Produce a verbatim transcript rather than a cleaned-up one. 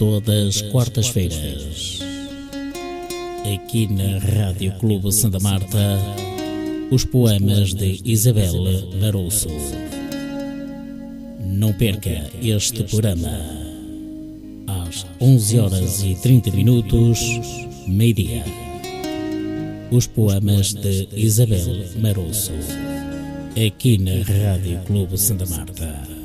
todas quartas-feiras, aqui na Rádio Clube Santa Marta, os poemas de Isabel Marusso. Não perca este programa, às onze horas e trinta minutos, meio-dia. Os poemas de Isabel Marusso, aqui na Rádio Clube Santa Marta.